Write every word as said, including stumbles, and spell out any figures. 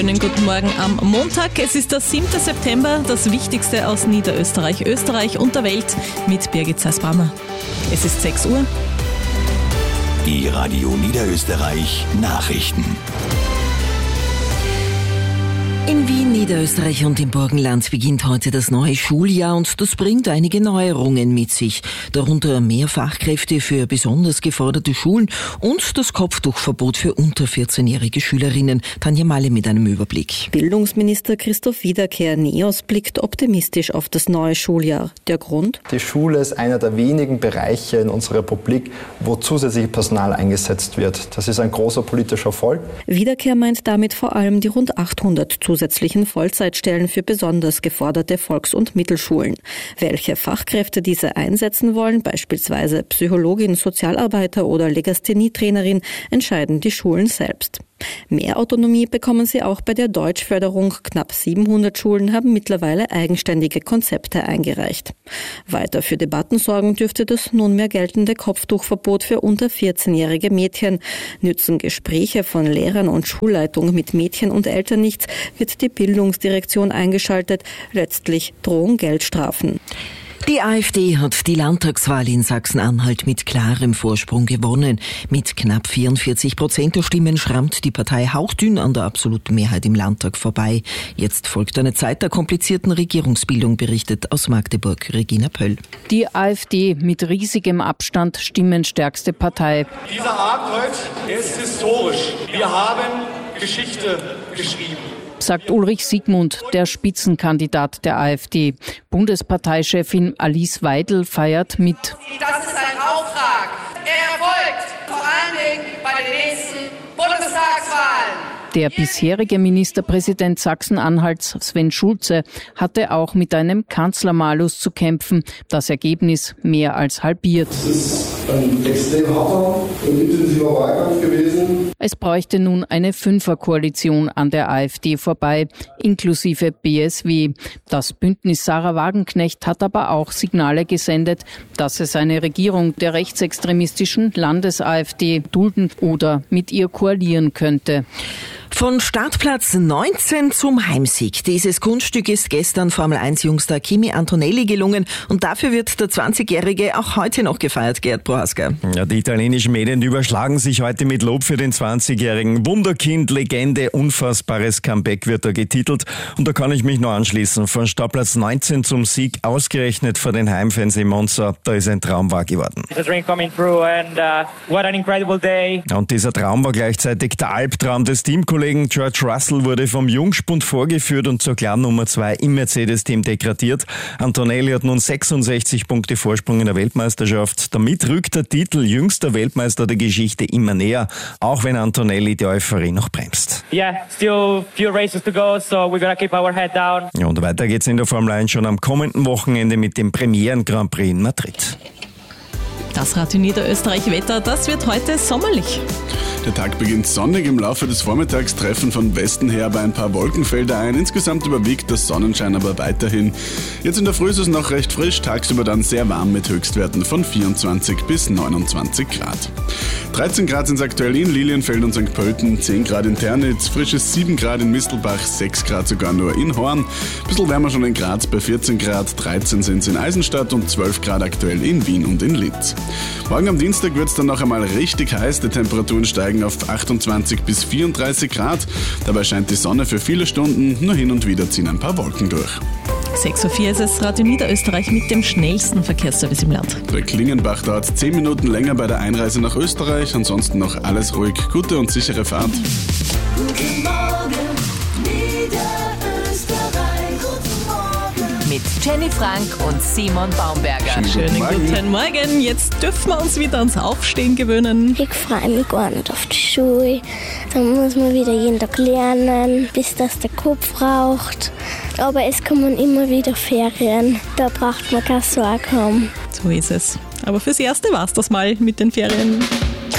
Schönen guten Morgen am Montag. Es ist der siebte September, das Wichtigste aus Niederösterreich, Österreich und der Welt mit Birgit Zeisbrammer. Es ist sechs Uhr. Die Radio Niederösterreich Nachrichten. In Wien, Niederösterreich und im Burgenland beginnt heute das neue Schuljahr und das bringt einige Neuerungen mit sich. Darunter mehr Fachkräfte für besonders geforderte Schulen und das Kopftuchverbot für unter vierzehnjährige Schülerinnen. Tanja Malle mit einem Überblick. Bildungsminister Christoph Wiederkehr Neos blickt optimistisch auf das neue Schuljahr. Der Grund? Die Schule ist einer der wenigen Bereiche in unserer Republik, wo zusätzliches Personal eingesetzt wird. Das ist ein großer politischer Erfolg. Wiederkehr meint damit vor allem die rund achthundert zusätzlichen Vollzeitstellen für besonders geforderte Volks- und Mittelschulen. Welche Fachkräfte diese einsetzen wollen, beispielsweise Psychologin, Sozialarbeiter oder Legasthenietrainerin, entscheiden die Schulen selbst. Mehr Autonomie bekommen sie auch bei der Deutschförderung. Knapp siebenhundert Schulen haben mittlerweile eigenständige Konzepte eingereicht. Weiter für Debatten sorgen dürfte das nunmehr geltende Kopftuchverbot für unter vierzehnjährige Mädchen. Nützen Gespräche von Lehrern und Schulleitung mit Mädchen und Eltern nichts, wird die Bildungsdirektion eingeschaltet. Letztlich drohen Geldstrafen. Die AfD hat die Landtagswahl in Sachsen-Anhalt mit klarem Vorsprung gewonnen. Mit knapp vierundvierzig Prozent der Stimmen schrammt die Partei hauchdünn an der absoluten Mehrheit im Landtag vorbei. Jetzt folgt eine Zeit der komplizierten Regierungsbildung, berichtet aus Magdeburg Regina Pöll. Die AfD mit riesigem Abstand stimmenstärkste Partei. Dieser Abend heute ist historisch. Wir haben Geschichte geschrieben, sagt Ulrich Siegmund, der Spitzenkandidat der AfD. Bundesparteichefin Alice Weidel feiert mit. Das ist ein Auftrag. Er erfolgt vor allen Dingen bei den nächsten Bundestagswahlen. Der bisherige Ministerpräsident Sachsen-Anhalts Sven Schulze hatte auch mit einem Kanzlermalus zu kämpfen. Das Ergebnis mehr als halbiert. Es ist ein extrem harter und intensiver Wahlkampf gewesen. Es bräuchte nun eine Fünferkoalition an der AfD vorbei, inklusive B S W. Das Bündnis Sarah Wagenknecht hat aber auch Signale gesendet, dass es eine Regierung der rechtsextremistischen Landes-AfD dulden oder mit ihr koalieren könnte. Von Startplatz neunzehn zum Heimsieg. Dieses Kunststück ist gestern Formel eins Jungstar Kimi Antonelli gelungen und dafür wird der zwanzigjährige auch heute noch gefeiert, Gerd Prohaska. Ja, die italienischen Medien überschlagen sich heute mit Lob für den zwanzigjährigen. Wunderkind, Legende, unfassbares Comeback wird er getitelt und da kann ich mich nur anschließen. Von Startplatz neunzehn zum Sieg, ausgerechnet vor den Heimfans in Monza, da ist ein Traum wahr geworden. It's a dream coming true and uh, what an incredible day. Und dieser Traum war gleichzeitig der Albtraum des Teamkollegen. George Russell wurde vom Jungspund vorgeführt und zur klaren Nummer zwei im Mercedes-Team degradiert. Antonelli hat nun sechsundsechzig Punkte Vorsprung in der Weltmeisterschaft. Damit rückt der Titel jüngster Weltmeister der Geschichte immer näher, auch wenn Antonelli die Euphorie noch bremst. Yeah, still few races to go, so we're gonna keep our head down. Ja, und weiter geht's in der Formel eins schon am kommenden Wochenende mit dem Premieren-Grand Prix in Madrid. Das Radio Niederösterreich Wetter, das wird heute sommerlich. Der Tag beginnt sonnig, im Laufe des Vormittags treffen von Westen her aber ein paar Wolkenfelder ein. Insgesamt überwiegt der Sonnenschein aber weiterhin. Jetzt in der Früh ist es noch recht frisch, tagsüber dann sehr warm mit Höchstwerten von vierundzwanzig bis neunundzwanzig Grad. dreizehn Grad sind es aktuell in Lilienfeld und Sankt Pölten, zehn Grad in Ternitz, frisches sieben Grad in Mistelbach, sechs Grad sogar nur in Horn. Bisschen wärmer schon in Graz bei vierzehn Grad, dreizehn sind es in Eisenstadt und zwölf Grad aktuell in Wien und in Linz. Morgen am Dienstag wird es dann noch einmal richtig heiß, die Temperaturen steigen auf achtundzwanzig bis vierunddreißig Grad. Dabei scheint die Sonne für viele Stunden, nur hin und wieder ziehen ein paar Wolken durch. sechs Uhr vier ist es Radio Niederösterreich mit dem schnellsten Verkehrsservice im Land. Bei Klingenbach dauert es zehn Minuten länger bei der Einreise nach Österreich. Ansonsten noch alles ruhig. Gute und sichere Fahrt. Guten Morgen, Niederösterreich. Guten Morgen. Mit Jenny Frank und Simon Baumberger. Schönen guten, guten Morgen. Jetzt dürfen wir uns wieder ans Aufstehen gewöhnen. Ich freue mich gar nicht auf die Schule. Dann muss man wieder jeden Tag lernen, bis das der Kopf raucht. Aber es kommen immer wieder Ferien. Da braucht man keine Sorge haben. So ist es. Aber fürs Erste war es das mal mit den Ferien.